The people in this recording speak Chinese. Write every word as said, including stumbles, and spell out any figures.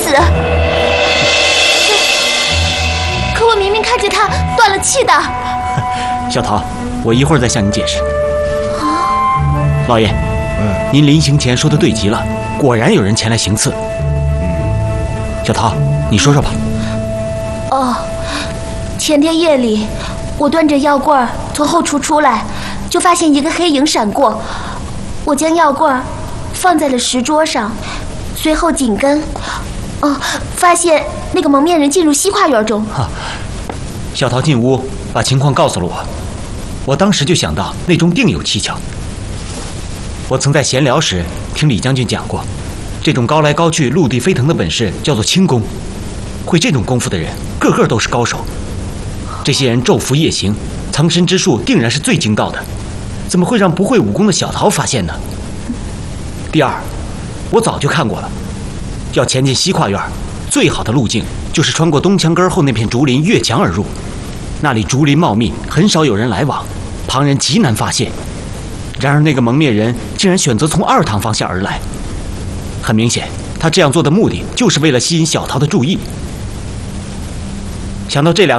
死。可我明明看着他断了气的。 小桃，我一会儿再向你解释。啊，老爷，嗯，您临行前说的对极了，果然有人前来行刺。嗯，小桃，你说说吧。 哦，前天夜里，我端着药罐从后厨出来，就发现一个黑影闪过，我将药罐放在了石桌上，随后紧跟，哦，发现那个蒙面人进入西跨院中。 哈，小桃进屋把情况告诉了我，我当时就想到内中定有蹊跷。我曾在闲聊时听李将军讲过，这种高来高去、陆地飞腾的本事叫做轻功，会这种功夫的人个个都是高手。这些人昼伏夜行，藏身之术定然是最精到的，怎么会让不会武功的小桃发现呢？第二，我早就看过了，要前进西跨院，最好的路径就是穿过东墙根后那片竹林，越墙而入。那里竹林茂密，很少有人来往，旁人极难发现。然而那个蒙面人竟然选择从二堂方向而来，很明显，他这样做的目的就是为了吸引小桃的注意。想到这两